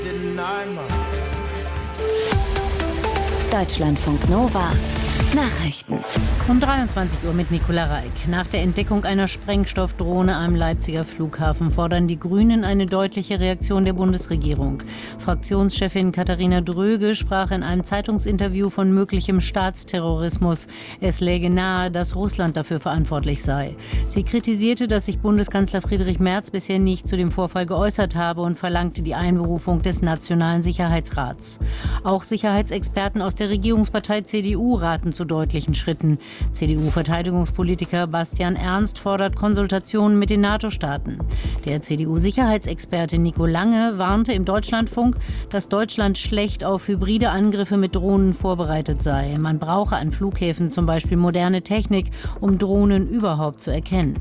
Deutschlandfunk Nova Nachrichten. Um 23 Uhr mit Nicola Reik. Nach der Entdeckung einer Sprengstoffdrohne am Leipziger Flughafen fordern die Grünen eine deutliche Reaktion der Bundesregierung. Fraktionschefin Katharina Dröge sprach in einem Zeitungsinterview von möglichem Staatsterrorismus. Es läge nahe, dass Russland dafür verantwortlich sei. Sie kritisierte, dass sich Bundeskanzler Friedrich Merz bisher nicht zu dem Vorfall geäußert habe und verlangte die Einberufung des Nationalen Sicherheitsrats. Auch Sicherheitsexperten aus der Regierungspartei CDU raten zu deutlichen Schritten. CDU-Verteidigungspolitiker Bastian Ernst fordert Konsultationen mit den NATO-Staaten. Der CDU-Sicherheitsexperte Nico Lange warnte im Deutschlandfunk, dass Deutschland schlecht auf hybride Angriffe mit Drohnen vorbereitet sei. Man brauche an Flughäfen zum Beispiel moderne Technik, um Drohnen überhaupt zu erkennen.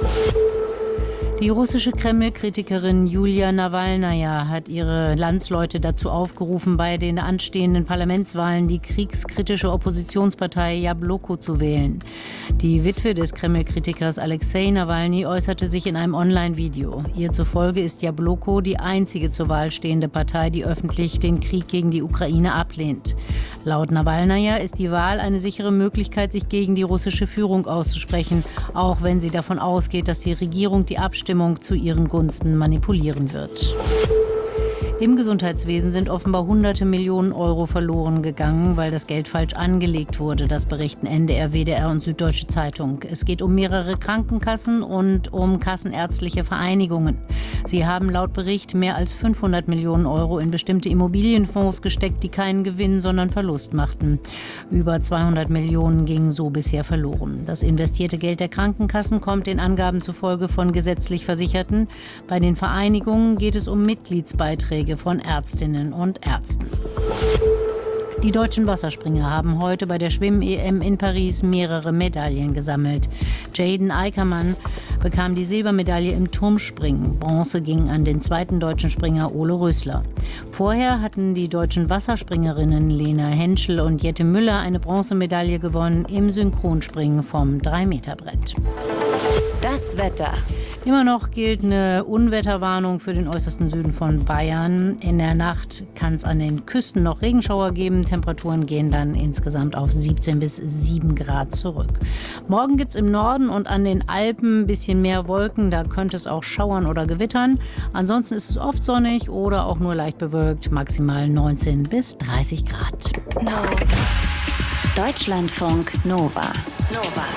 Die russische Kreml-Kritikerin Julia Nawalnaja hat ihre Landsleute dazu aufgerufen, bei den anstehenden Parlamentswahlen die kriegskritische Oppositionspartei Jabloko zu wählen. Die Witwe des Kreml-Kritikers Alexei Nawalny äußerte sich in einem Online-Video. Ihr zufolge ist Jabloko die einzige zur Wahl stehende Partei, die öffentlich den Krieg gegen die Ukraine ablehnt. Laut Nawalnaja ist die Wahl eine sichere Möglichkeit, sich gegen die russische Führung auszusprechen, auch wenn sie davon ausgeht, dass die Regierung die Abstimmung zu ihren Gunsten manipulieren wird. Im Gesundheitswesen sind offenbar hunderte Millionen Euro verloren gegangen, weil das Geld falsch angelegt wurde. Das berichten NDR, WDR und Süddeutsche Zeitung. Es geht um mehrere Krankenkassen und um kassenärztliche Vereinigungen. Sie haben laut Bericht mehr als 500 Millionen Euro in bestimmte Immobilienfonds gesteckt, die keinen Gewinn, sondern Verlust machten. Über 200 Millionen gingen so bisher verloren. Das investierte Geld der Krankenkassen kommt den Angaben zufolge von gesetzlich Versicherten. Bei den Vereinigungen geht es um Mitgliedsbeiträge von Ärztinnen und Ärzten. Die deutschen Wasserspringer haben heute bei der Schwimm-EM in Paris mehrere Medaillen gesammelt. Jaden Eickermann bekam die Silbermedaille im Turmspringen. Bronze ging an den zweiten deutschen Springer Ole Rösler. Vorher hatten die deutschen Wasserspringerinnen Lena Henschel und Jette Müller eine Bronzemedaille gewonnen im Synchronspringen vom 3-Meter-Brett. Das Wetter. Immer noch gilt eine Unwetterwarnung für den äußersten Süden von Bayern. In der Nacht kann es an den Küsten noch Regenschauer geben. Temperaturen gehen dann insgesamt auf 17 bis 7 Grad zurück. Morgen gibt es im Norden und an den Alpen ein bisschen mehr Wolken. Da könnte es auch schauern oder gewittern. Ansonsten ist es oft sonnig oder auch nur leicht bewölkt. Maximal 19 bis 30 Grad. Deutschlandfunk Nova.